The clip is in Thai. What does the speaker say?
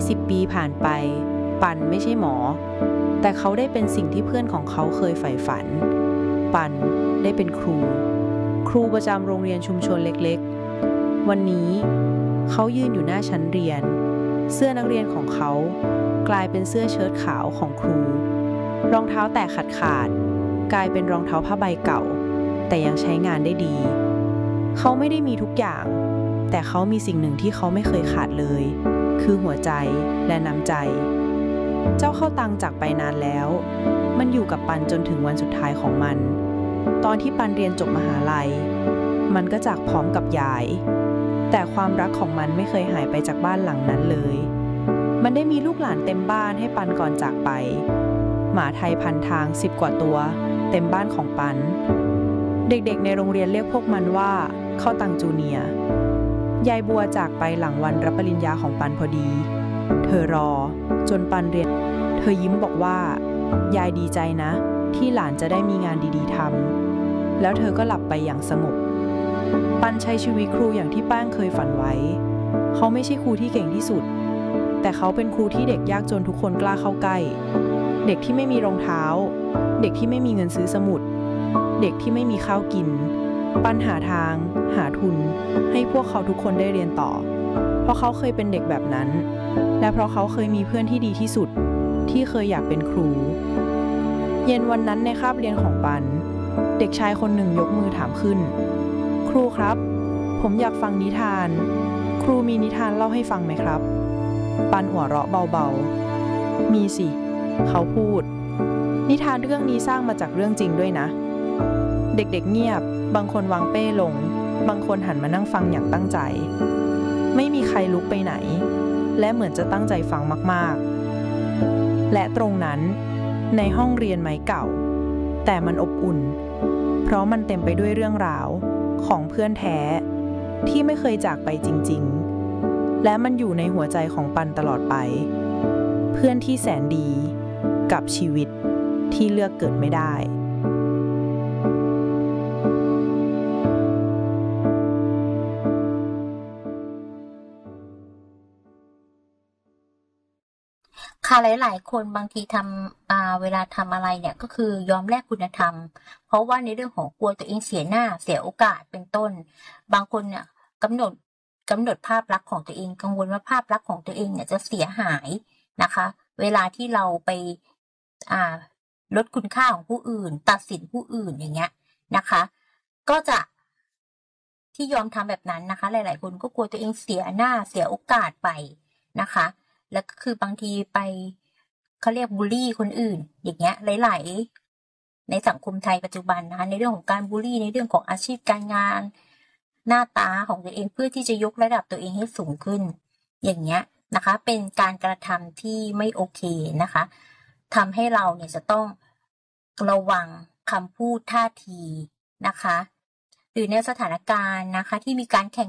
10 ปีผ่านไปปันไม่ใช่หมอแต่เขาได้เป็นสิ่งที่เพื่อนของเขาเคยใฝ่ฝันปันได้เป็นครูประจำโรงเรียนชุมชนเล็กๆวันนี้เขายืนอยู่หน้าชั้นเรียนเสื้อนักเรียนของเขากลายเป็นเสื้อเชิ้ตขาวของครูรองเท้าแตกขาดกลายเป็นรองเท้าผ้าใบเก่าแต่ยังใช้งานได้ดีเขาไม่ได้มีทุกอย่างแต่เขามีสิ่งหนึ่งที่เขาไม่เคยขาดเลยคือหัวใจและน้ำใจเจ้าเข้าตังจากไปนานแล้วมันอยู่กับปันจนถึงวันสุดท้ายของมันตอนที่ปันเรียนจบมหาลัยมันก็จากพร้อมกับยายแต่ความรักของมันไม่เคยหายไปจากบ้านหลังนั้นเลยมันได้มีลูกหลานเต็มบ้านให้ปันก่อนจากไปหมาไทยพันทาง10 กว่าตัวเต็มบ้านของปันเด็กๆในโรงเรียนเรียกพวกมันว่าเข้าตังจูเนียร์ยายบัวจากไปหลังวันรับปริญญาของปันพอดีเธอรอจนปันเรียนเธอยิ้มบอกว่ายายดีใจนะที่หลานจะได้มีงานดีๆทำแล้วเธอก็หลับไปอย่างสงบปันใช้ชีวิตครูอย่างที่ป้างเคยฝันไว้เขาไม่ใช่ครูที่เก่งที่สุดแต่เขาเป็นครูที่เด็กยากจนทุกคนกล้าเข้าใกล้เด็กที่ไม่มีรองเท้าเด็กที่ไม่มีเงินซื้อสมุดเด็กที่ไม่มีข้าวกินปันหาทางหาทุนให้พวกเขาทุกคนได้เรียนต่อเพราะเขาเคยเป็นเด็กแบบนั้นและเพราะเขาเคยมีเพื่อนที่ดีที่สุดที่เคยอยากเป็นครูเย็นวันนั้นในคาบเรียนของปันเด็กชายคนหนึ่งยกมือถามขึ้นครูครับผมอยากฟังนิทานครูมีนิทานเล่าให้ฟังไหมครับปันหัวเราะเบาๆมีสิเขาพูดนิทานเรื่องนี้สร้างมาจากเรื่องจริงด้วยนะเด็กๆเงียบบางคนวางเป้ลงบางคนหันมานั่งฟังอย่างตั้งใจไม่มีใครลุกไปไหนและเหมือนจะตั้งใจฟังมากๆและตรงนั้นในห้องเรียนไม้เก่าแต่มันอบอุ่นเพราะมันเต็มไปด้วยเรื่องราวของเพื่อนแท้ที่ไม่เคยจากไปจริงๆและมันอยู่ในหัวใจของปันตลอดไปเพื่อนที่แสนดีกับชีวิตที่เลือกเกิดไม่ได้ค่ะหลายๆคนบางทีทำเวลาทำอะไรเนี่ยก็คือยอมแลกคุณธรรมเพราะว่าในเรื่องของกลัวตัวเองเสียหน้าเสียโอกาสเป็นต้นบางคนเนี่ยกำหนดภาพลักษณ์ของตัวเองกังวลว่าภาพลักษณ์ของตัวเองเนี่ยจะเสียหายนะคะเวลาที่เราไปลดคุณค่าของผู้อื่นตัดสินผู้อื่นอย่างเงี้ยนะคะก็จะที่ยอมทำแบบนั้นนะคะหลายๆคนก็กลัวตัวเองเสียหน้าเสียโอกาสไปนะคะแล้วก็คือบางทีไปเขาเรียกบูลลี่คนอื่นอย่างเงี้ยหลายๆในสังคมไทยปัจจุบันนะคะในเรื่องของการบูลลี่ในเรื่องของอาชีพการงานหน้าตาของตัวเองเพื่อที่จะยกระดับตัวเองให้สูงขึ้นอย่างเงี้ยนะคะเป็นการกระทำที่ไม่โอเคนะคะทำให้เราเนี่ยจะต้องระวังคำพูดท่าทีนะคะหรือในสถานการณ์นะคะที่มีการแข่ง